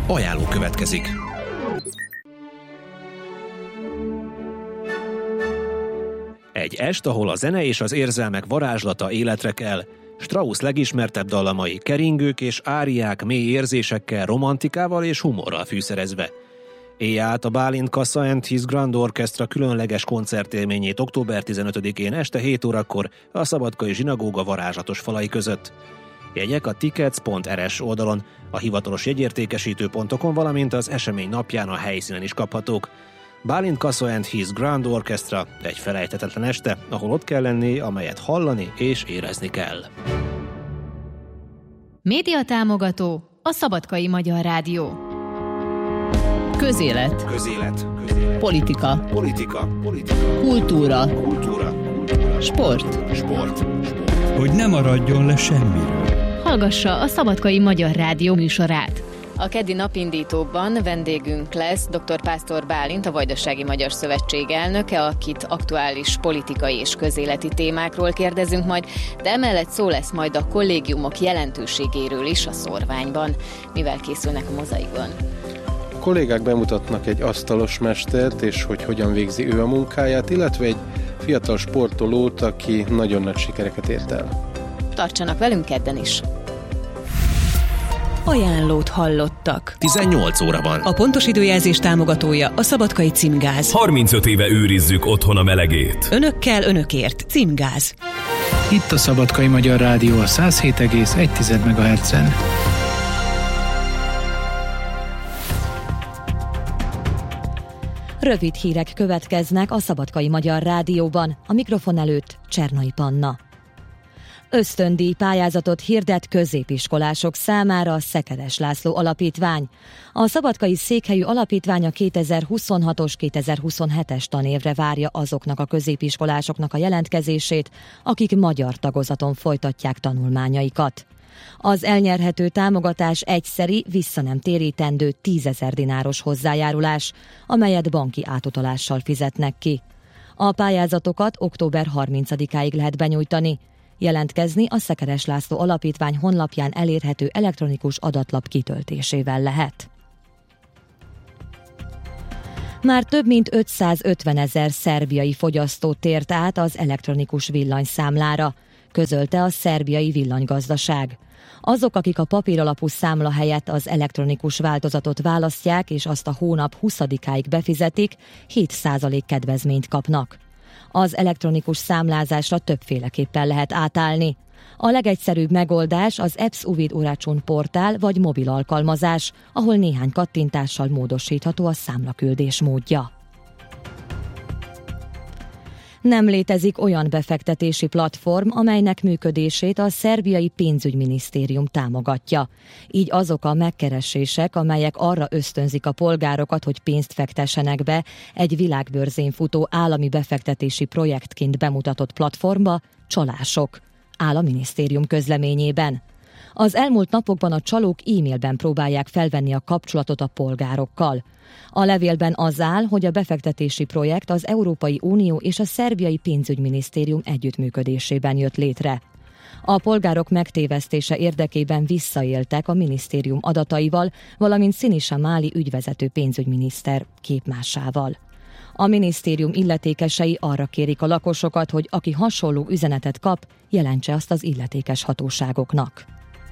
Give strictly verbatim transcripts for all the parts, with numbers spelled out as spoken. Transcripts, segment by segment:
Ajánló következik. Egy est, ahol a zene és az érzelmek varázslata életre kell. Strauss legismertebb dallamai keringők és áriák mély érzésekkel, romantikával és humorral fűszerezve. Élj át a Bálint Kassa and His Grand Orchestra különleges koncertélményét október tizenötödikén este hét órakor a Szabadkai Zsinagóga varázslatos falai között. Jegyek a tickets pont er es oldalon, a hivatalos jegyértékesítő pontokon, valamint az esemény napján a helyszínen is kaphatók. Bálint Kassa and His Grand Orchestra egy felejthetetlen este, ahol ott kell lenni, amelyet hallani és érezni kell. Média támogató a Szabadkai Magyar Rádió. Közélet. Közélet. Közélet. Politika. Politika. Politika. Kultúra. Kultúra. Kultúra. Sport. Sport. Sport. Hogy ne maradjon le semmiről. Hallgassa a Szabadkai Magyar Rádió műsorát. A keddi napindítóban vendégünk lesz dr. Pásztor Bálint, a Vajdasági Magyar Szövetség elnöke, akit aktuális politikai és közéleti témákról kérdezünk majd, de emellett szó lesz majd a kollégiumok jelentőségéről is a szorványban. Mivel készülnek a mozaikban? A kollégák bemutatnak egy asztalos mestert, és hogy hogyan végzi ő a munkáját, illetve egy fiatal sportolót, aki nagyon nagy sikereket ért el. Tartsanak velünk kedden is! Ajánlót hallottak. tizennyolc óra van. A pontos időjelzés támogatója a Szabadkai Címgáz. harmincöt éve őrizzük otthon a melegét. Önökkel, önökért. Címgáz. Itt a Szabadkai Magyar Rádió a száz hét egész egy megahertzen. Rövid hírek következnek a Szabadkai Magyar Rádióban. A mikrofon előtt Csernai Panna. Ösztöndíj pályázatot hirdet középiskolások számára a Szekeres László Alapítvány. A szabadkai székhelyű alapítvány a kétezer-huszonhatos kétezer-huszonhetes tanévre várja azoknak a középiskolásoknak a jelentkezését, akik magyar tagozaton folytatják tanulmányaikat. Az elnyerhető támogatás egyszeri, vissza nem térítendő tízezer dináros hozzájárulás, amelyet banki átutalással fizetnek ki. A pályázatokat október harmincadikáig lehet benyújtani. Jelentkezni a Szekeres László Alapítvány honlapján elérhető elektronikus adatlap kitöltésével lehet. Már több mint ötszázötvenezer szerbiai fogyasztó tért át az elektronikus villanyszámlára, közölte a szerbiai villanygazdaság. Azok, akik a papíralapú számla helyett az elektronikus változatot választják és azt a hónap huszadikáig befizetik, hét százalék kedvezményt kapnak. Az elektronikus számlázásra többféleképpen lehet átállni. A legegyszerűbb megoldás az Apps Uvid Uračun portál vagy mobil alkalmazás, ahol néhány kattintással módosítható a számlaküldés módja. Nem létezik olyan befektetési platform, amelynek működését a szerbiai pénzügyminisztérium támogatja. Így azok a megkeresések, amelyek arra ösztönzik a polgárokat, hogy pénzt fektessenek be egy világbörzén futó állami befektetési projektként bemutatott platformba, csalások, áll a minisztérium közleményében. Az elmúlt napokban a csalók e-mailben próbálják felvenni a kapcsolatot a polgárokkal. A levélben az áll, hogy a befektetési projekt az Európai Unió és a szerbiai pénzügyminisztérium együttműködésében jött létre. A polgárok megtévesztése érdekében visszaéltek a minisztérium adataival, valamint Sinisa Mali ügyvezető pénzügyminiszter képmásával. A minisztérium illetékesei arra kérik a lakosokat, hogy aki hasonló üzenetet kap, jelentse azt az illetékes hatóságoknak.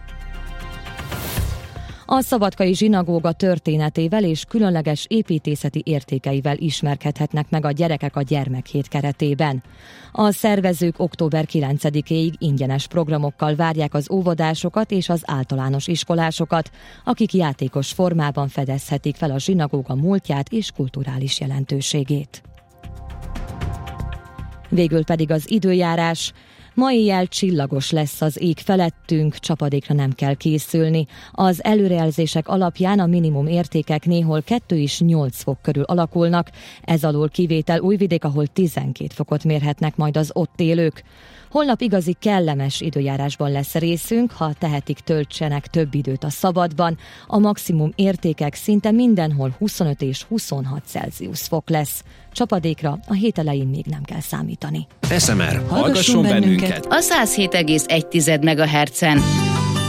A Szabadkai Zsinagóga történetével és különleges építészeti értékeivel ismerkedhetnek meg a gyerekek a Gyermekhét keretében. A szervezők október kilencedikéig ingyenes programokkal várják az óvodásokat és az általános iskolásokat, akik játékos formában fedezhetik fel a zsinagóga múltját és kulturális jelentőségét. Végül pedig az időjárás. Ma éjjel csillagos lesz az ég felettünk, csapadékra nem kell készülni. Az előrejelzések alapján a minimum értékek néhol kettő és nyolc fok körül alakulnak, ez alól kivétel Újvidék, ahol tizenkét fokot mérhetnek majd az ott élők. Holnap igazi kellemes időjárásban lesz részünk, ha tehetik, töltsenek több időt a szabadban. A maximum értékek szinte mindenhol huszonöt és huszonhat Celsius fok lesz. Csapadékra a hét elején még nem kell számítani. es em er, hallgasson bennünket! A száz hét egész egy megahertzen.